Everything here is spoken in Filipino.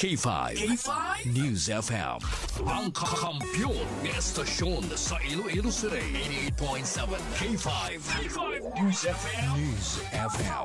K5 News FM. Ang kakampiyon ng estasyon sa Iloilo City. 88.7 K5 News FM.